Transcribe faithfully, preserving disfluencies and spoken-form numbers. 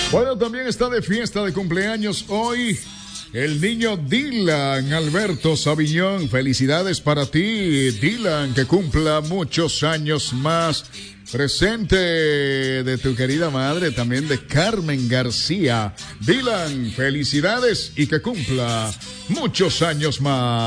Bueno, también está de fiesta de cumpleaños hoy el niño Dylan Alberto Sabiñón. Felicidades para ti, Dylan, que cumpla muchos años más. Presente de tu querida madre, también de Carmen García. Dylan, felicidades y que cumpla muchos años más.